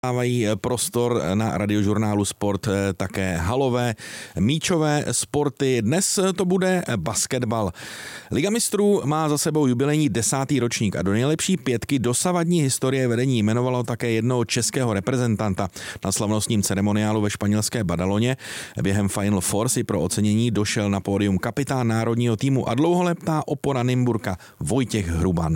Dávají prostor na Radiožurnálu Sport také halové, míčové sporty. Dnes to bude basketbal. Liga mistrů má za sebou jubilejní 10. ročník a do nejlepší pětky dosavadní historie vedení jmenovalo také jednoho českého reprezentanta. Na slavnostním ceremoniálu ve španělské Badaloně během Final Four si pro ocenění došel na pódium kapitán národního týmu a dlouholetá opora Nymburka Vojtěch Hruban.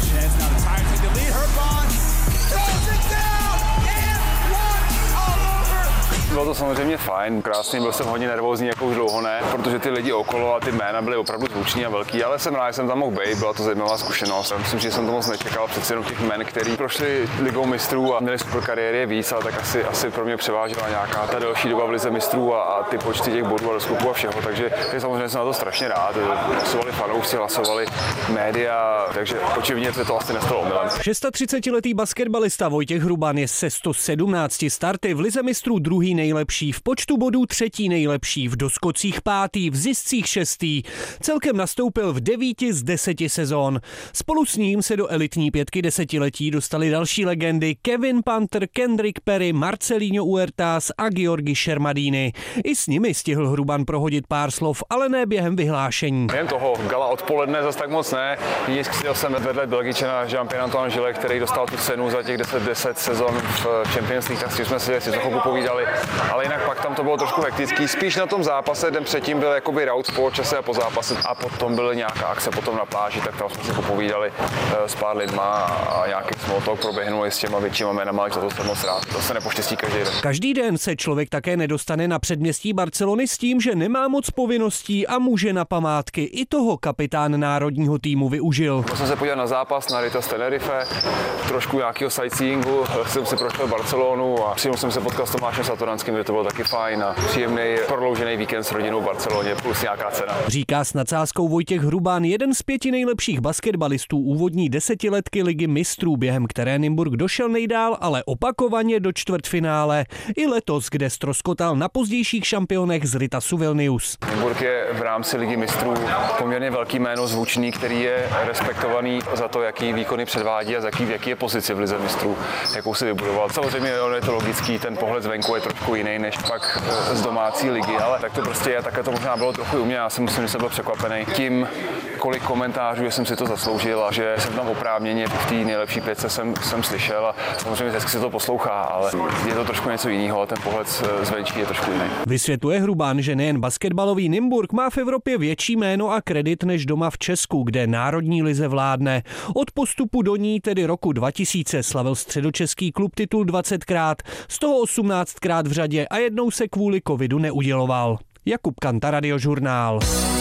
Bylo to samozřejmě fajn, krásný, byl jsem hodně nervózní, jako už dlouho ne, protože ty lidi okolo a ty jména byly opravdu zvuční a velký, ale jsem rád, že jsem tam mohl být, byla to zajímavá zkušenost. Myslím, že jsem to moc nečekal, přeci jenom těch jmen, který prošli ligou mistrů a měli super kariéry víc, ale tak asi pro mě převážila nějaká ta delší doba v lize mistrů a ty počty těch bodů a doskoků a všeho, takže samozřejmě jsem na to strašně rád. Hlasovali fanoušci, hlasovali média, takže očividně se to asi nestalo omylem. 36letý basketbalista Vojtěch Hruban je se 117 starty v lize mistrů druhý nejlepší, v počtu bodů třetí nejlepší, v doskocích pátý, v ziscích šestý. Celkem nastoupil v 9 z 10 sezón. Spolu s ním se do elitní pětky desetiletí dostali další legendy Kevin Panther, Kendrick Perry, Marcelinho Huertas a Giorgi Shermadini. I s nimi stihl Hruban prohodit pár slov, ale ne během vyhlášení. Jen toho gala odpoledne zas tak moc ne. Seděl jsem vedle Belgičana Jean-Pierre Antoine Gillet, který dostal tu cenu za těch 10 sezon v Champions League, tak jsme si trochu popovídali. Ale jinak pak tam to bylo trošku hektický. Spíš na tom zápase, den předtím byl jakoby raut po čase a po zápase a potom byla nějaká akce potom na pláži, tak tam jsme si popovídali s pár lidma a nějaký small talk proběhnul s těma většíma jménama, za to jsem moc rád. To se nepoštěstí každý den. Každý den se člověk také nedostane na předměstí Barcelony s tím, že nemá moc povinností a může na památky. I toho kapitán národního týmu využil. Musím se podívat na zápas na Ritas Tenerife, trošku nějakého sightseeingu, jsem si prošel Barcelonu a přímo jsem se potkal s Tomášem Satoranským, kde to bylo taky fajn a příjemný prodloužený víkend s rodinou v Barceloně plus nějaká cena. Říká s nadsázkou Vojtěch Hruban, jeden z 5 nejlepších basketbalistů úvodní desetiletky ligy mistrů, během které Nymburk došel nejdál, ale opakovaně do čtvrtfinále. I letos, kde ztroskotal na pozdějších šampionech z Ritasu Vilnius. Nymburk je v rámci ligy mistrů poměrně velký jméno, zvučný, který je respektovaný za to, jaký výkony předvádí a v jaký je pozici v lize mistrů, jakou si vybudoval. Samozřejmě je to logický, ten pohled zvenku je trošku jiný než pak z domácí ligy, ale tak to prostě je, také to možná bylo trochu u mě, já si myslím, že jsem byl překvapený tím, kolik komentářů, že jsem si to zasloužil a že jsem tam oprávněně v té nejlepší pětce jsem slyšel a samozřejmě hezky se to poslouchá, ale je to trošku něco jiného a ten pohled zvenčí je trošku jiný. Vysvětluje Hruban, že nejen basketbalový Nymburk má v Evropě větší jméno a kredit než doma v Česku, kde národní lize vládne. Od postupu do ní, tedy roku 2000, slavil středočeský klub titul 20krát, z toho 18krát v řadě a jednou se kvůli covidu neuděloval. Jakub Kanta, Radiožurnál.